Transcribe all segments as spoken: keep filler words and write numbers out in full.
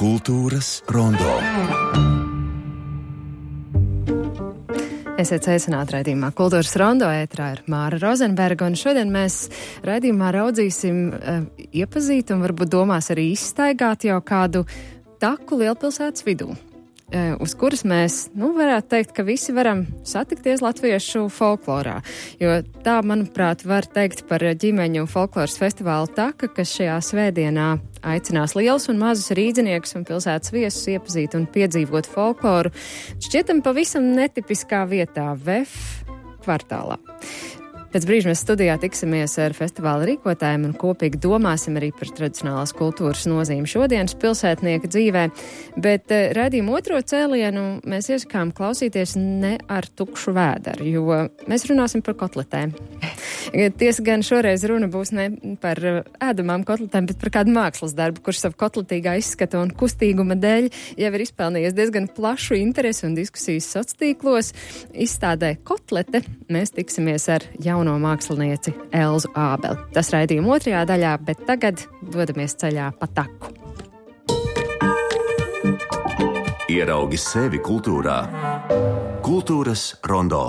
Kultūras rondo. Esiet sveicināti raidījumā Kultūras rondo, ētrā ir Māra Rozenberga, un šodien mēs raidījumā raudzīsim uh, iepazīt un varbūt domās arī izstaigāt jau kādu taku lielpilsētas vidū, uh, uz kuras mēs, nu, varētu teikt, ka visi varam satikties latviešu folklorā, jo tā, manuprāt, var teikt par ģimeņu folkloras festivālu Taka, kas šajā svētdienā aicinās lielus un mazus rīdziniekus un pilsētas viesus iepazīt un piedzīvot folkloru šķietam pavisam netipiskā vietā, V E F kvartālā. Pēc brīža mēs studijā tiksimies ar festivāla rīkotājiem un kopīgi domāsim arī par tradicionālās kultūras nozīmi šodienas pilsētnieka dzīvē, bet eh, raidījumu otro cēlienu mēs iesakām klausīties ne ar tukšu vēderu, jo mēs runāsim par kotletēm. Tiesa gan šoreiz runa būs ne par ēdamām kotletēm, bet par kādu mākslas darbu, kurš savu kotletīgā izskata un kustīguma dēļ jau ir izpelnījies diezgan plašu interesi un diskusijas sociāltīklos. Izstādē Kotlete mēs tiksimies ar jauno mākslinieci Elzu Ābeli. Tas raidījuma otrajā daļā, bet tagad dodamies ceļā pa taku. Ieraugi sevi kultūrā. Kultūras rondo.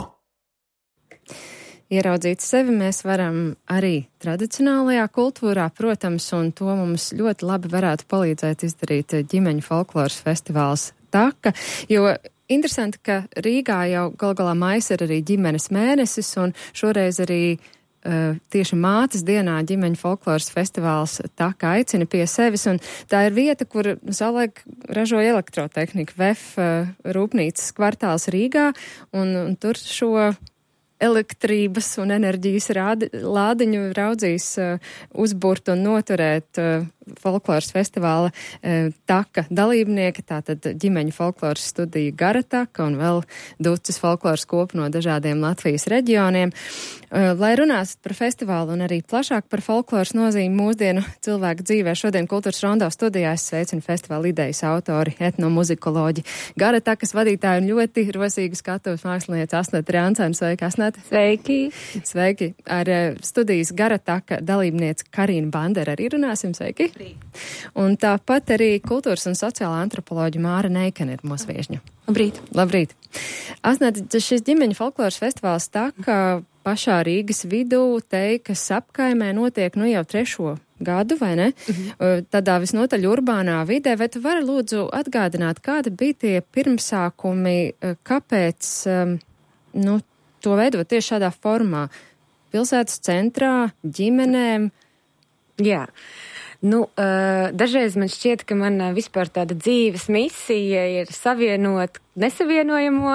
Ieraudzīt sevi mēs varam arī tradicionālajā kultūrā, protams, un to mums ļoti labi varētu palīdzēt izdarīt ģimeņu folkloras festivāls Taka, jo interesanti, ka Rīgā jau gal galā maijs ir arī ģimenes mēnesis, un šoreiz arī uh, tieši mātes dienā ģimeņu folkloras festivāls Taka aicina pie sevis, un tā ir vieta, kur savulaik ražoja elektrotehnika, V E F uh, rūpnīcas kvartāls Rīgā, un, un tur šo elektrības un enerģijas rādi, lādiņu raudzīs uh, uzburt un noturēt uh, folkloras festivāla uh, Taka dalībnieki, tātad ģimeņu folkloras studija Gara Taka un vēl ducis folkloras kopu no dažādiem Latvijas reģioniem. Uh, lai runāsit par festivālu un arī plašāk par folkloras nozīmi mūsdienu cilvēku dzīvē, šodien Kultūras rondo studijā es sveicinu festivāla idejas autori, etnomuzikoloģi, Gara Takas vadītāju un ļoti rosīgu skatuves mākslinieci Asnete Rāncēna. Sveika, Asnete! Sveiki! Sveiki! Ar uh, studijas Gara Taka dalībnieci Karīnu Bandera arī runāsim. Sveiki! Un tāpat arī kultūras un sociālā antropoloģa Māra Neikene ir mūsu viešņa. Labrīt! Labrīt! Asnēt, šis ģimeņu folkloras festivāls Taka pašā Rīgas vidū, Teikas apkaimē notiek nu jau trešo gadu, vai ne? Mhm. Tādā visnotaļ urbānā vidē, vai tu vari lūdzu atgādināt, kādi bija tie pirmsākumi, kāpēc, nu, to veidot tieši šādā formā? Pilsētas centrā, ģimenēm? Jā. Nu, uh, dažreiz man šķiet, ka man vispār tāda dzīves misija ir savienot nesavienojamo.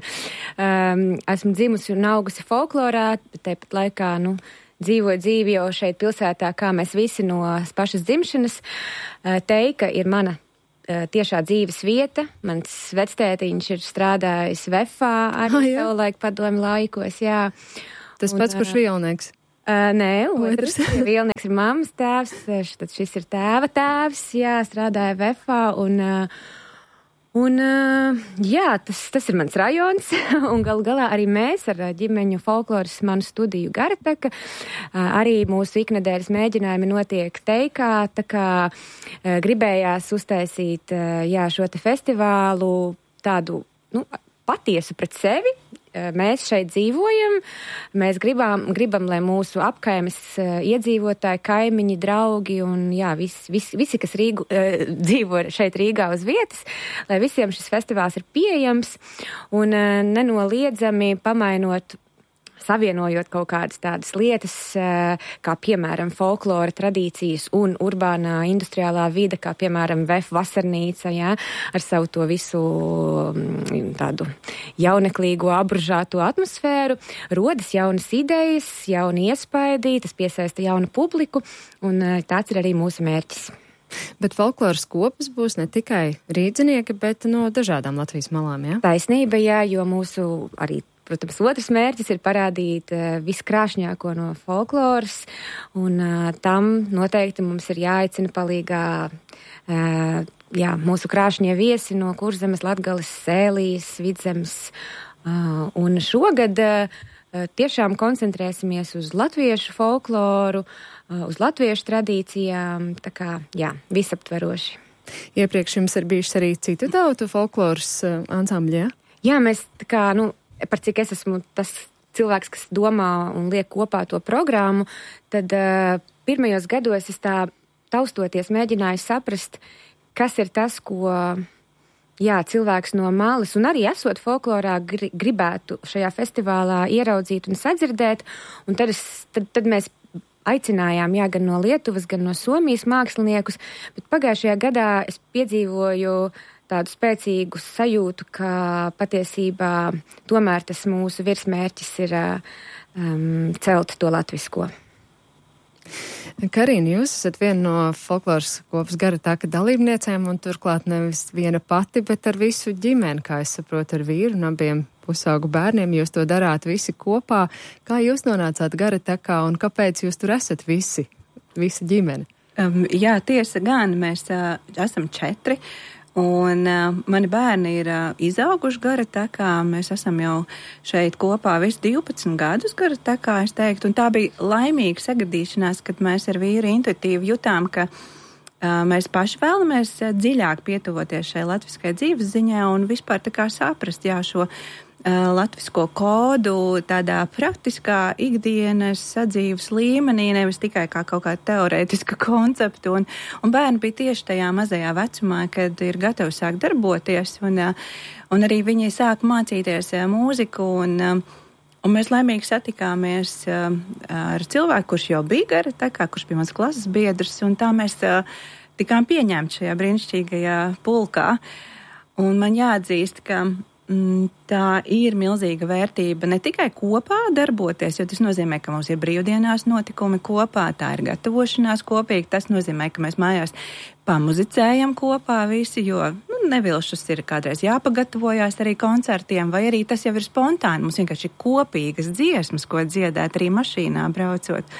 um, esmu dzimusi un augusi folklorā, bet tāpat laikā, nu, dzīvoju dzīvi jau šeit pilsētā, kā mēs visi no pašas dzimšanas. Uh, Teika ir mana uh, tiešā dzīves vieta. Mans vectētiņš ir strādājis V E F-ā arī oh, savulaik padomi laikos, jā. Tas un, pats, kurš vielnieks? Uh, nē, otrs. Vielnieks ir mammas tēvs, tad šis ir tēva tēvs, jā, strādāja V E F-ā, un, un jā, tas, tas ir mans rajons, un gal galā arī mēs ar ģimeņu folkloras manu studiju Gara Taka, arī mūsu iknedēļas mēģinājumi notiek Teikā, tā kā gribējās uztaisīt, jā, šo te festivālu tādu, nu, patiesu pret sevi. Mēs šeit dzīvojam, mēs gribam, gribam, lai mūsu apkaimes iedzīvotāji, kaimiņi, draugi un jā, vis, vis, visi, kas Rīgu, dzīvo šeit Rīgā uz vietas, lai visiem šis festivāls ir pieejams un nenoliedzami pamainot, savienojot kaut kādas tādas lietas, kā piemēram folklora tradīcijas un urbānā industriālā vide, kā piemēram V E F vasarnīca, jā, ar savu to visu tādu jauneklīgo, abružāto atmosfēru, rodas jaunas idejas, jauni iespaidi, tas piesaista jaunu publiku, un tāds ir arī mūsu mērķis. Bet folkloras kopas būs ne tikai rīdzinieki, bet no dažādām Latvijas malām, jā? Taisnība, jā, jo mūsu arī protams, otrs mērķis ir parādīt uh, viskrāšņāko no folkloras, un uh, tam noteikti mums ir jāaicina palīgā uh, jā, mūsu krāšņie viesi no Kurzemes, Latgales, Sēlijas, Vidzemes. Uh, un šogad uh, tiešām koncentrēsimies uz latviešu folkloru, uh, uz latviešu tradīcijām, tā kā, jā, visaptveroši. Iepriekš jums ir bijuši arī citu tautu folkloras uh, ansambļi, jā? Jā, mēs tā kā, nu, par cik es esmu tas cilvēks, kas domā un liek kopā to programmu, tad uh, pirmajos gados es tā taustoties mēģināju saprast, kas ir tas, ko, jā, cilvēks no malas un arī esot folklorā gri, gribētu šajā festivālā ieraudzīt un sadzirdēt, un tad, es, tad, tad mēs aicinājām, jā, gan no Lietuvas, gan no Somijas māksliniekus, bet pagājušajā gadā es piedzīvoju tādu spēcīgu sajūtu, ka patiesībā tomēr tas mūsu virsmērķis ir um, celt to latvisko. Karīna, jūs esat viena no folkloras kopas Gara taka dalībniecēm un turklāt nevis viena pati, bet ar visu ģimeni, kā es saprotu, ar vīru un abiem pusaugu bērniem. Jūs to darāt visi kopā. Kā jūs nonācāt Gara takā un kāpēc jūs tur esat visi, visa ģimene? Um, jā, tiesa gan, mēs uh, esam četri. Un uh, mani bērni ir uh, izauguši Gara takā, mēs esam jau šeit kopā visu divpadsmit gadus Gara takā, es teiktu, un tā bija laimīga sagadīšanās, kad mēs ar vīru intuitīvi jutām, ka uh, mēs paši vēlamies uh, dziļāk pietuvoties šai latviskai dzīves ziņā un vispār tā kā saprast, jā, šo uh, latvisko kodu tādā praktiskā ikdienas sadzīves līmenī, nevis tikai kā kaut kā teorētiska koncepta. Un, un bērni bija tieši tajā mazajā vecumā, kad ir gatavi sākt darboties, un, un arī viņi sāk mācīties mūziku, un, un mēs laimīgi satikāmies ar cilvēku, kurš jau bija Gara takā, kurš bija mans klases biedrs, un tā mēs tikām pieņemti šajā brīnišķīgajā pulkā. Un man jāatzīst, ka tā ir milzīga vērtība ne tikai kopā darboties, jo tas nozīmē, ka mums ir brīvdienās notikumi kopā, tā ir gatavošanās kopīgi, tas nozīmē, ka mēs mājās pamuzicējam kopā visi, jo nu, nevilšus ir kādreiz jāpagatavojās arī koncertiem, vai arī tas jau ir spontāni, mums vienkārši ir kopīgas dziesmas, ko dziedāt arī mašīnā braucot.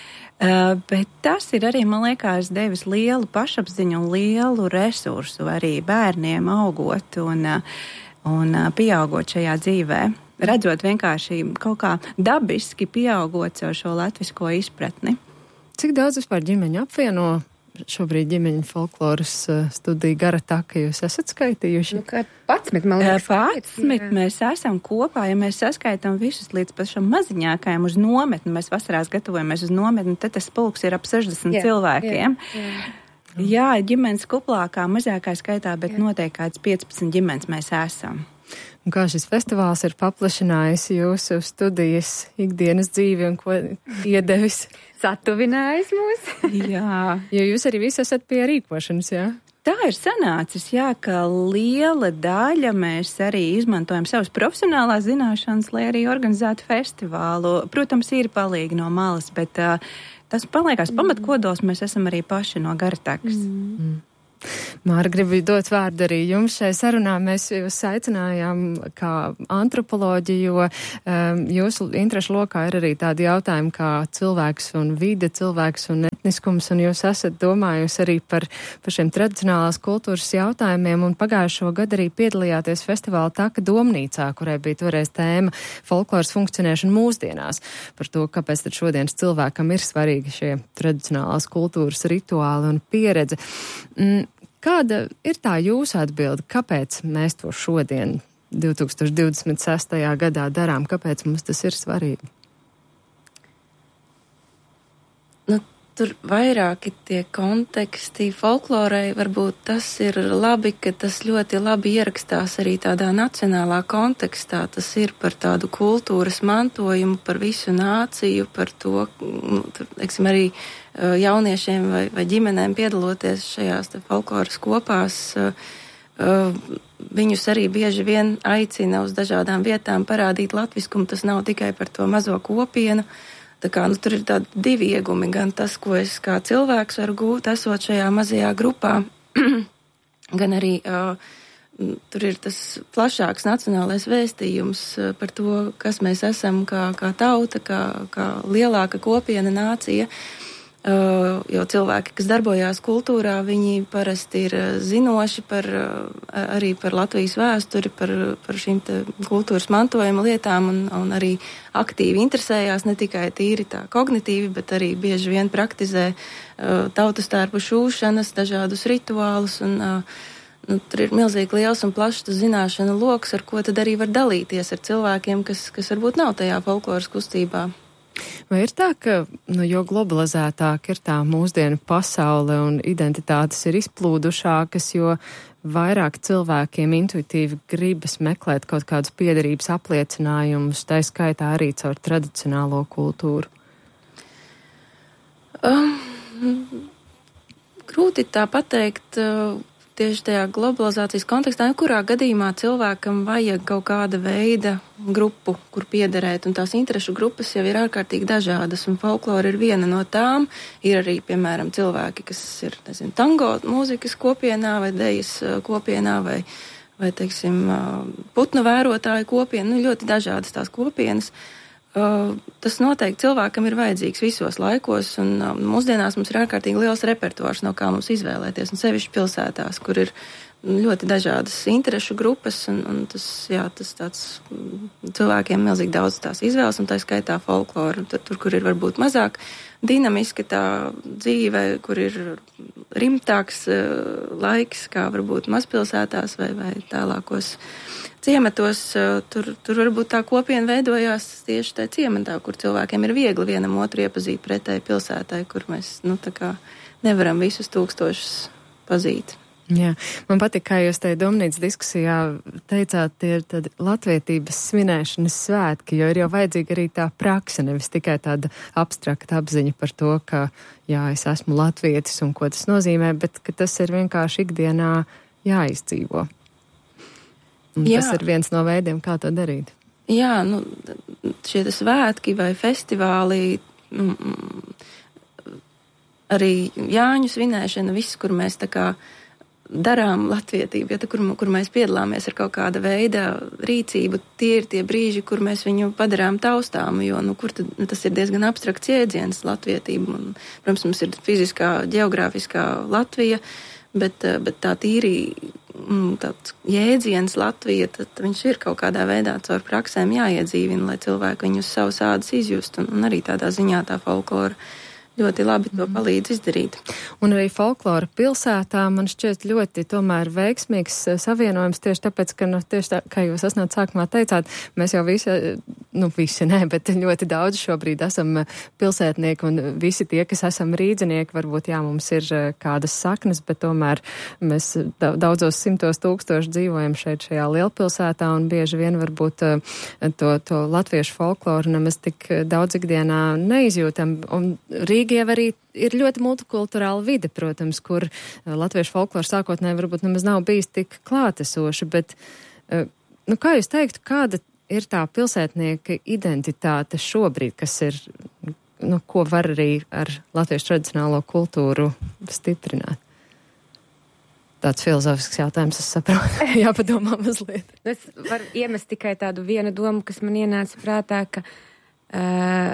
Uh, bet tas ir arī, man liekas, devis lielu pašapziņu un lielu resursu arī bērniem augot un uh, un pieaugot šajā dzīvē, redzot vienkārši kaut kā dabiski pieaugot caur šo latvisko izpratni. Cik daudz vispār ģimeņu apvieno šobrīd ģimeņu folkloras studiju Gara taka, jūs esat skaitījuši? Nu, kā patsmit, man liekas. Patsmit mēs esam kopā, ja mēs saskaitām visus līdz pašam maziņākajam uz nometni, mēs vasarās gatavojamies uz nometni, tad tas pulks ir ap sešdesmit jā, cilvēkiem. Jā, jā. Jā, ģimenes kuplākā, mazākā skaitā, bet jā. Noteikti kāds piecpadsmit ģimenes mēs esam. Un kā šis festivāls ir paplašinājis jūsu studijas ikdienas dzīvi un ko iedevis? Satuvinājis mūs. Jā. Jo jūs arī visi esat pie rīkošanas, jā? Tā ir sanācis, jā, ka liela daļa mēs arī izmantojam savas profesionālās zināšanas, lai arī organizētu festivālu. Protams, ir palīgi no malas, bet uh, tas paliekās pamatkodols, mēs esam arī paši no Gara takas. Mm. Māra, gribu dot vārdu arī jums šai sarunā. Mēs jūs aicinājām kā antropoloģi, jo um, jūsu interešu lokā ir arī tādi jautājumi kā cilvēks un vide, cilvēks un etniskums, un jūs esat domājusi arī par, par šiem tradicionālās kultūras jautājumiem, un pagājušo gadu arī piedalījāties festivāla Taka Domnīcā, kurai bija toreiz tēma folkloras funkcionēšana mūsdienās, par to, kāpēc tad šodienas cilvēkam ir svarīgi šie tradicionālās kultūras rituāli un pieredze. Mm, Kāda ir tā jūsu atbilde? Kāpēc mēs to šodien, divtūkstoš divdesmit sestajā gadā darām? Kāpēc mums tas ir svarīgi? Nu, tur vairāki tie konteksti folklorai, varbūt tas ir labi, ka tas ļoti labi ierakstās arī tādā nacionālā kontekstā. Tas ir par tādu kultūras mantojumu, par visu nāciju, par to, nu, tur, teiksim, arī jauniešiem vai, vai ģimenēm piedaloties šajās te folkloras kopās, viņus arī bieži vien aicina uz dažādām vietām parādīt latviskumu. Tas nav tikai par to mazo kopienu. Tā kā, nu, tur ir tādi divi iegumi, gan tas, ko es kā cilvēks varu gūt, esot šajā mazajā grupā, gan arī uh, tur ir tas plašāks nacionālais vēstījums par to, kas mēs esam kā, kā tauta, kā, kā lielāka kopiena nācija. Uh, jo cilvēki, kas darbojās kultūrā, viņi parasti ir zinoši par, arī par Latvijas vēsturi, par, par šīm te kultūras mantojuma lietām un, un arī aktīvi interesējās ne tikai tīri tā kognitīvi, bet arī bieži vien praktizē uh, tautastērpu šūšanas, dažādus rituālus un uh, nu, tur ir milzīgi liels un plašs tas zināšana loks, ar ko tad arī var dalīties ar cilvēkiem, kas, kas varbūt nav tajā folkloras kustībā. Vai ir tā, ka, nu, jo globalizētāk ir tā mūsdienu pasaule un identitātes ir izplūdušākas, jo vairāk cilvēkiem intuitīvi gribas meklēt kaut kādus piederības apliecinājumus, tā skaitā arī caur tradicionālo kultūru? Um, grūti tā pateikt. Tieši tajā globalizācijas kontekstā, kurā gadījumā cilvēkam vajag kaut kāda veida grupu, kur piederēt, un tās interešu grupas jau ir ārkārtīgi dažādas, un folklora ir viena no tām. Ir arī, piemēram, cilvēki, kas ir, nezinu, tango mūzikas kopienā vai dejas kopienā vai, vai teiksim, putnu vērotāju kopiena, nu, ļoti dažādas tās kopienas. Uh, tas noteikti cilvēkam ir vajadzīgs visos laikos, un uh, mūsdienās mums ir ārkārtīgi liels repertuārs, no kā mums izvēlēties, un sevišķi pilsētās, kur ir ļoti dažādas interešu grupas, un, un tas, jā, tas tāds cilvēkiem milzīgi daudz tās izvēles, un tā skaitā folklora, tur, tur, kur ir varbūt mazāk dinamiska tā dzīve, kur ir rimtāks uh, laiks, kā varbūt mazpilsētās vai, vai tālākos ciematos, tur, tur varbūt tā kopiena veidojās tieši tajā ciematā, kur cilvēkiem ir viegli vienam otru iepazīt pretēji pilsētai, kur mēs, nu, tā kā nevaram visus tūkstošus pazīt. Jā, man patīk, kā jūs te Domnīcas diskusijā teicāt, tie ir tādi latvietības svinēšanas svētki, jo ir jau vajadzīga arī tā praksa, nevis tikai tāda abstrakta apziņa par to, ka, jā, es esmu latvietis un ko tas nozīmē, bet ka tas ir vienkārši ikdienā jāizdzīvo. Un tas ir viens no veidiem, kā to darīt. Jā, nu, šie svētki vai festivāli, nu, arī Jāņu svinēšana, viss, kur mēs tā kā darām latvietību, ja tā, kur, kur mēs piedalāmies ar kaut kāda veida rīcību, tie ir tie brīži, kur mēs viņu padarām taustāmu, jo, nu, kur tad, tas ir diezgan abstrakts jēdziens latvietība. Un, protams, mums ir fiziskā, ģeogrāfiskā Latvija, bet, bet tā tīri tāds jēdziens Latvija, tad viņš ir kaut kādā veidā caur praksēm jāiedzīvina, lai cilvēki viņu uz savas ādas izjust, un, un arī tādā ziņā tā folklora ļoti labi to palīdz izdarīt. Un arī folklora pilsētā man šķiet ļoti tomēr veiksmīgs savienojums tieši tāpēc, ka, nu, tieši tā, kā jūs esat sākumā teicāt, mēs jau visi, nu visi nē, bet ļoti daudz šobrīd esam pilsētnieki un visi tie, kas esam rīdzinieki, varbūt jā, mums ir kādas saknes, bet tomēr mēs daudzos simtos tūkstoši dzīvojam šeit šajā lielpilsētā un bieži vien varbūt to, to latviešu folkloru nemaz tik daudz ikdienā neizjūtam. Un Rīga jau arī ir ļoti multikulturāla vide, protams, kur latviešu folklora sākotnēji varbūt nemaz nav bijis tik klātesoši, bet, nu, kā jūs teiktu, kāda ir tā pilsētnieka identitāte šobrīd, kas ir, nu, ko var arī ar latviešu tradicionālo kultūru stiprināt? Tāds filozofisks jautājums, es saprotu, jāpadomā mazliet. Es varu iemest tikai tādu vienu domu, kas man ienāca prātā, ka uh,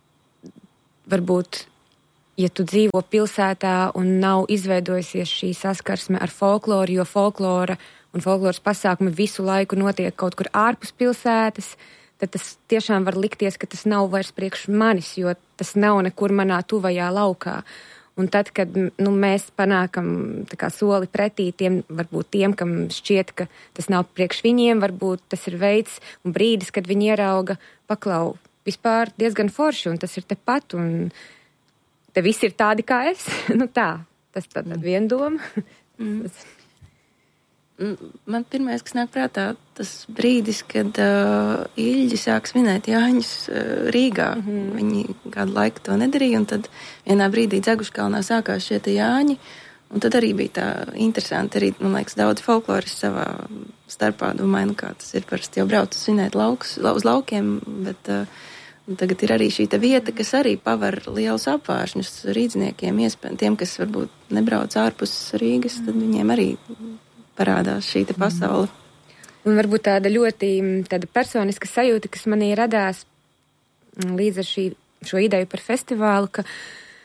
varbūt ja tu dzīvo pilsētā un nav izveidojusies šī saskarsme ar folkloru, jo folklora un folkloras pasākumi visu laiku notiek kaut kur ārpus pilsētas, tad tas tiešām var likties, ka tas nav vairs priekš manis, jo tas nav nekur manā tuvajā laukā. Un tad, kad nu, mēs panākam tā kā soli pretī tiem, varbūt tiem, kam šķiet, ka tas nav priekš viņiem, varbūt tas ir veids un brīdis, kad viņi ierauga, paklau, vispār diezgan forši, un tas ir tepat, un te visi ir tādi kā es. Nu tā, tas tad mm. viena doma. Mm. Man pirmais, kas nāk prātā, tas brīdis, kad uh, Ilģi sāk svinēt Jāņus uh, Rīgā. Mm-hmm. Viņi kādu laiku to nedarīja, un tad vienā brīdī Dzeguškalnā sākās šie te Jāņi, un tad arī bija tā interesanti, arī, man liekas, daudz folkloristi savā starpā domāju, nu kā tas ir parasti jau brauc svinēt laukus, uz laukiem, bet uh, tagad ir arī šī vieta, kas arī paver lielus apvāršņus rīdzniekiem, iespējams, tiem, kas varbūt nebrauc ārpus Rīgas, tad viņiem arī parādās šī te pasaule. Un varbūt tāda ļoti tāda personiska sajūta, kas manī radās līdz ar šī, šo ideju par festivālu, ka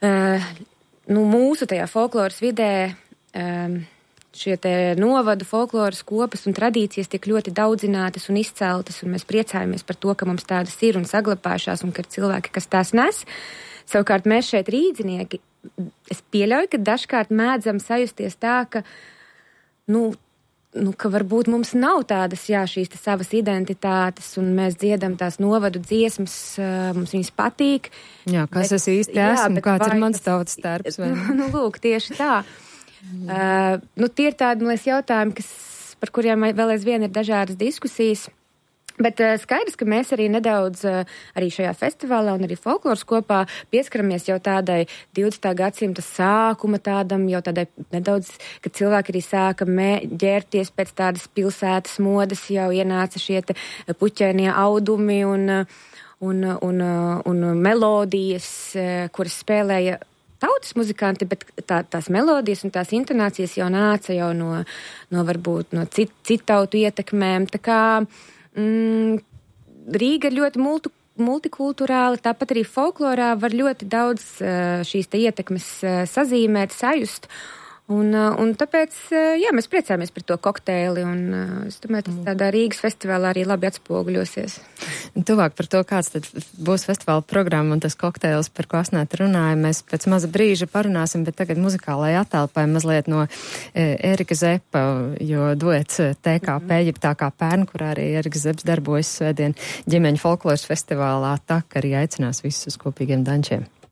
uh, nu, mūsu tajā folkloras vidē um, šie te novadu folkloras kopas un tradīcijas tiek ļoti daudzinātas un izceltas, un mēs priecājamies par to, ka mums tādas ir un saglabājušās, un ka ir cilvēki, kas tās nes. Savukārt mēs šeit rīdzinieki, es pieļauju, ka dažkārt mēdzam sajusties tā, ka, nu, nu, ka varbūt mums nav tādas, jā, šīs te savas identitātes, un mēs dziedam tās novadu dziesmas, mums viņas patīk. Jā, kas bet, es īsti jā, esmu, kāds ir mans tas, tautas tērps? Vai? Nu, nu, lūk, tieši tā. Uh, nu, tie ir tādi, man liekas, jautājumi, kas, par kuriem vēl aizvien ir dažādas diskusijas. Bet uh, skaidrs, ka mēs arī nedaudz uh, arī šajā festivālā un arī folkloras kopā pieskaramies jau tādai divdesmitā gadsimta sākuma tādam, jau tādai nedaudz, kad cilvēki arī sāka mē, ģērties pēc tādas pilsētas modes, jau ienāca šie te puķēnie audumi un, un, un, un melodijas, kuras spēlēja tautas muzikanti, bet tā, tās melodijas un tās intonācijas jau nāca jau no, no varbūt no cit, citautu ietekmēm. Tā kā mm, Rīga ir ļoti multi, multikulturāla, tāpat arī folklorā var ļoti daudz šīs te ietekmes sazīmēt, sajust. Un, un tāpēc, jā, mēs priecājamies par to kokteili, un es domāju, tas tādā Rīgas festivālā arī labi atspoguļosies. Tuvāk par to, kāds tad būs festivāla programma un tas kokteils, par ko Asnēta runāja, mēs pēc maza brīža parunāsim, bet tagad muzikālai attēlpai mazliet no e, Erika Zepa, jo duets T K P, jeb tā kā pērn, kurā arī Erika Zeps darbojas svētdien ģimeņu folkloras festivālā, tak arī aicinās visus uz kopīgiem dančiem.